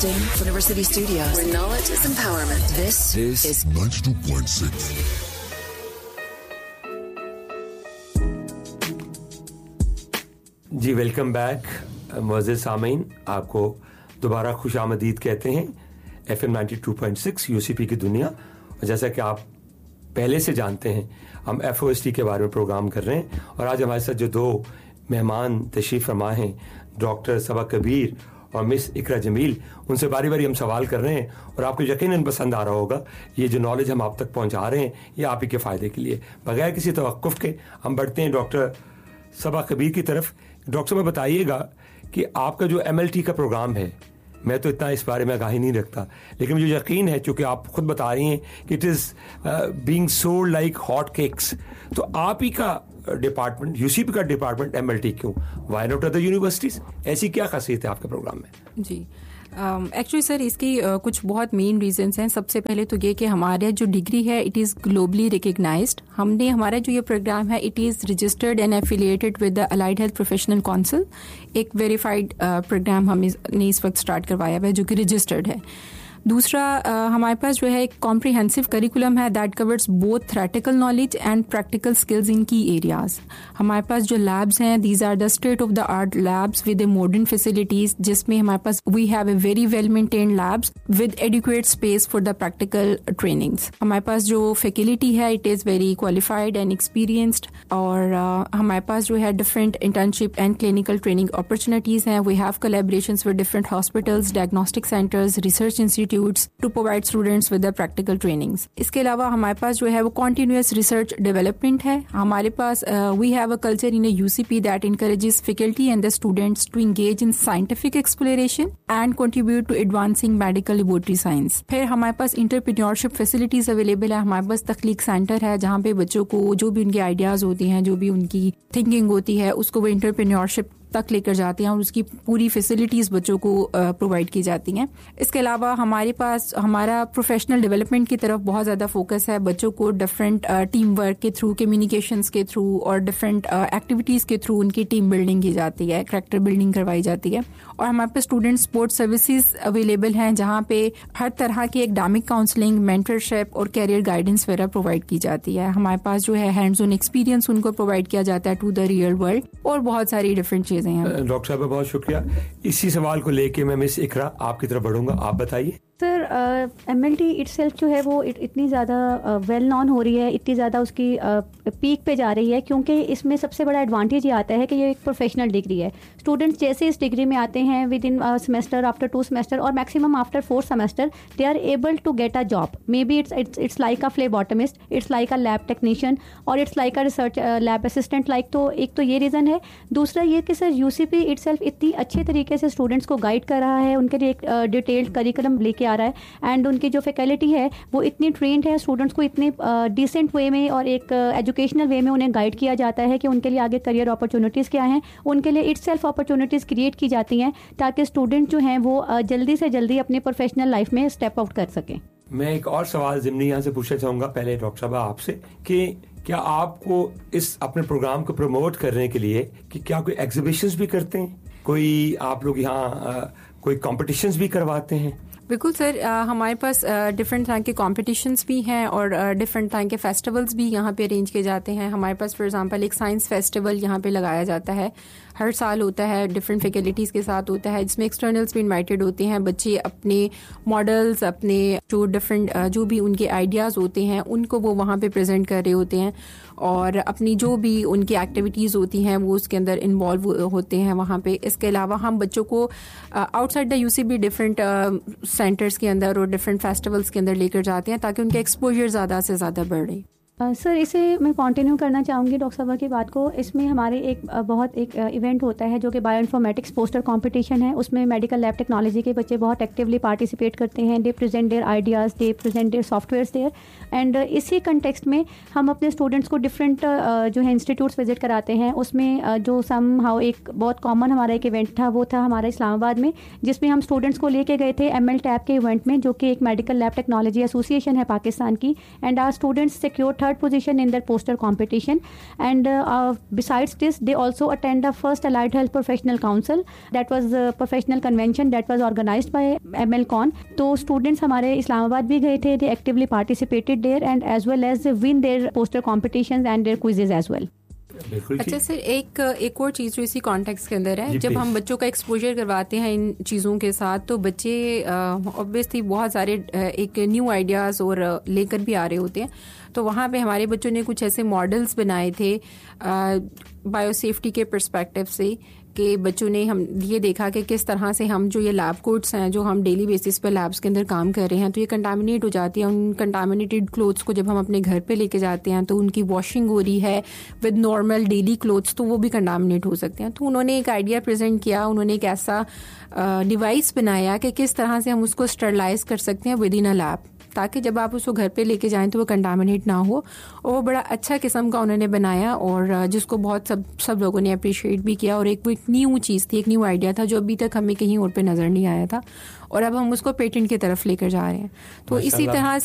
Broadcasting from University Studios, where knowledge is empowerment. This is 92.6. Ji welcome back मुअज़्ज़िज़ सामीन, आपको दोबारा खुश आमदीद कहते हैं FM 92.6 UCP की दुनिया। और जैसा कि आप पहले से जानते हैं, हम FOST के बारे में प्रोग्राम कर रहे हैं और आज हमारे साथ जो दो मेहमान तशरीफ़ फरमा हैं, डॉक्टर सबा कबीर और मिस इकरा जमील, उनसे बारी बारी हम सवाल कर रहे हैं और आपको यकीनन पसंद आ रहा होगा। ये जो नॉलेज हम आप तक पहुंचा रहे हैं ये आप ही के फ़ायदे के लिए। बगैर किसी तवक्कुफ़ के हम बढ़ते हैं डॉक्टर सबा कबीर की तरफ। डॉक्टर साहब बताइएगा कि आपका जो MLT का प्रोग्राम है, मैं तो इतना इस बारे में आगाही नहीं रखता, लेकिन मुझे यकीन है चूँकि आप खुद बता रही हैं कि it is being sold like hot cakes, तो आप ही का डिपार्टमेंट, UCP का डिपार्टमेंट MLT क्यों, वाई नॉट अदर यूनिवर्सिटीज़? ऐसी क्या खासियत है आपके प्रोग्राम में? जी एक्चुअली सर इसकी कुछ बहुत मेन रीजंस हैं। सबसे पहले तो ये कि हमारा जो डिग्री है इट इज़ ग्लोबली रिकग्नाइज्ड। हमने हमारा जो ये प्रोग्राम है it is registered and affiliated with the allied health professional council. एक वेरीफाइड प्रोग्राम हमने इस वक्त स्टार्ट करवाया हुआ है जो कि रजिस्टर्ड है। दूसरा हमारे पास जो है एक कॉम्प्रिहेंसिव करिकुलम है that covers both theoretical knowledge and practical skills in की एरियाज। हमारे पास जो लैब्स हैं these are the state of the art labs with a modern facilities, जिसमें हमारे पास we have a very well maintained labs with adequate space for the practical trainings. हमारे पास जो faculty है it is very qualified and experienced, और हमारे पास जो है different internship and clinical training opportunities हैं। We have collaborations with different hospitals, diagnostic centres, research institutes to provide students with the practical trainings. इसके अलावा हमारे पास जो है वो continuous research development है। हमारे पास we have a culture in a UCP that encourages faculty and the students to engage in scientific exploration and contribute to advancing medical laboratory science. फिर हमारे पास entrepreneurship facilities available है। हमारे पास तख्लीक centre है जहाँ पे बच्चों को जो भी उनके आइडियाज़ होती हैं, जो भी उनकी थिंकिंग होती है, उसको वो entrepreneurship तक लेकर जाते हैं और उसकी पूरी फैसिलिटीज़ बच्चों को प्रोवाइड की जाती हैं। इसके अलावा हमारे पास हमारा प्रोफेशनल डेवलपमेंट की तरफ बहुत ज़्यादा फोकस है। बच्चों को डिफरेंट टीम वर्क के थ्रू, कम्युनिकेशंस के थ्रू और डिफरेंट एक्टिविटीज़ के थ्रू उनकी टीम बिल्डिंग की जाती है, कैरेक्टर बिल्डिंग करवाई जाती है। और हमारे पास स्टूडेंट सपोर्ट सर्विसेज अवेलेबल हैं जहाँ पे हर तरह की एकेडमिक काउंसलिंग, मेंटरशिप और कैरियर गाइडेंस वगैरह प्रोवाइड की जाती है। हमारे पास जो है हैंड्स ऑन एक्सपीरियंस उनको प्रोवाइड किया जाता है टू द रियल वर्ल्ड, और बहुत सारी डिफरेंट चीज़ें हैं। डॉक्टर साहब बहुत शुक्रिया। इसी सवाल को लेके मैं मिस इकरा आपकी तरफ बढ़ूंगा, आप बताइए। सर MLT इटसेल्फ जो है वो इतनी ज़्यादा वेल नॉन हो रही है, इतनी ज़्यादा उसकी पीक पे जा रही है, क्योंकि इसमें सबसे बड़ा एडवांटेज ये आता है कि ये एक प्रोफेशनल डिग्री है। स्टूडेंट्स जैसे इस डिग्री में आते हैं with in semester, after 2 semester और maximum after 4 semester they are able to get a job. May be it's like a फ्लेबॉटमिस्ट, it's like a lab technician और it's like a research lab assistant like. तो एक तो ये reason है। दूसरा ये कि सर UCP इटसेल्फ इतनी अच्छे तरीके से स्टूडेंट्स को गाइड कर रहा है, उनके लिए एक डिटेल्ड करिकुलम लेके आ रहा है एंड उनकी जो फैकल्टी है वो इतनी ट्रेंड है, स्टूडेंट्स को इतने डिसेंट वे में और एक एजुकेशनल वे में उन्हें गाइड किया जाता है कि उनके लिए आगे करियर अपॉर्चुनिटीज़ क्या हैं, उनके लिए इटसेल्फ अपॉर्चुनिटीज़ क्रिएट की जाती हैं ताकि स्टूडेंट जो हैं वो जल्दी से जल्दी अपनी प्रोफेशनल लाइफ में स्टेप आउट कर सकें। मैं एक और सवाल ज़िमनी यहाँ से पूछना चाहूँगा पहले डॉक्टर साहब आपसे कि क्या आपको इस अपने प्रोग्राम को प्रमोट करने के लिए कि क्या कोई एग्जीबिशंस भी करते हैं, कोई आप लोग यहाँ कोई कॉम्पिटिशन्स भी करवाते हैं? बिल्कुल सर, हमारे पास डिफरेंट तरह के कॉम्पिटिशन्स भी हैं और डिफरेंट तरह के फेस्टिवल्स भी यहाँ पे अरेंज किए जाते हैं। हमारे पास फॉर एग्जांपल एक साइंस फेस्टिवल यहाँ पे लगाया जाता है, हर साल होता है, डिफरेंट फैकल्टीज़ के साथ होता है, जिसमें एक्सटर्नल्स भी इनवाइटेड होते हैं। बच्चे अपने मॉडल्स, अपने जो डिफरेंट जो भी उनके आइडियाज़ होते हैं उनको वो वहाँ पे प्रेजेंट कर रहे होते हैं और अपनी जो भी उनकी एक्टिविटीज़ होती हैं वो उसके अंदर इन्वॉल्व होते हैं वहाँ पे। इसके अलावा हम बच्चों को outside the UCP different centres के अंदर और डिफरेंट फेस्टिवल्स के अंदर लेकर जाते हैं ताकि उनका एक्सपोजर ज़्यादा से ज़्यादा बढ़े। सर इसे मैं कंटिन्यू करना चाहूँगी डॉक्टर साहब की बात को। इसमें हमारे एक इवेंट होता है जो कि बायोइन्फॉर्मेटिक्स पोस्टर कंपटीशन है। उसमें मेडिकल लैब टेक्नोलॉजी के बच्चे बहुत एक्टिवली पार्टिसिपेट करते हैं। दे present there ideas, they present there softwares there and इसी कंटेक्स्ट में हम अपने स्टूडेंट्स को डिफरेंट जो है इंस्टीट्यूट्स विजिट कराते हैं। उसमें जो सम हाउ एक बहुत कॉमन हमारा एक इवेंट था वो था हमारा इस्लामाबाद में, जिसमें हम स्टूडेंट्स को लेके गए थे ML टैप के इवेंट में, जो कि एक मेडिकल लैब टेक्नोलॉजी एसोसिएशन है पाकिस्तान की, and our students secure 3rd third position in their poster competition. And besides this, they also attend the first Allied Health Professional Council. That was a professional convention that was organized by MLCon. तो students हमारे इस्लामाबाद भी गए थे. They actively participated there and as well as win their poster competitions and their quizzes as well. अच्छा sir, एक और चीज़ जो इसी कॉन्टेक्स्ट के अंदर है, जब हम बच्चों का एक्सपोजर करवाते हैं इन चीज़ों के साथ, तो बच्चे ऑब्वियसली बहुत सारे एक न्यू आइडियाज़ और लेकर भी आ रहे होते हैं. तो वहाँ पे हमारे बच्चों ने कुछ ऐसे मॉडल्स बनाए थे बायोसेफ्टी के पर्सपेक्टिव से, कि बच्चों ने हम ये देखा कि किस तरह से हम जो ये लैब कोट्स हैं जो हम डेली बेसिस पे लैब्स के अंदर काम कर रहे हैं, तो ये कंटामिनेट हो जाती है. उन कंटामिनेटेड क्लोथ्स को जब हम अपने घर पे लेके जाते हैं तो उनकी वॉशिंग हो रही है विद नॉर्मल डेली क्लोथ्स, तो वो भी कंटामिनेट हो सकते हैं. तो उन्होंने एक आइडिया प्रेजेंट किया, उन्होंने एक ऐसा डिवाइस बनाया कि किस तरह से हम उसको स्टरलाइज कर सकते हैं विद इन अ लैब, ताकि जब आप उसको घर पे लेके जाएं तो वो कंटामिनेट ना हो. और वो बड़ा अच्छा किस्म का उन्होंने बनाया और जिसको बहुत सब लोगों ने अप्रिशिएट भी किया. और एक न्यू चीज़ थी, एक न्यू आइडिया था जो अभी तक हमें कहीं और पे नज़र नहीं आया था, और अब हम उसको पेटेंट की तरफ लेकर जा रहे हैं. तो इसी तरह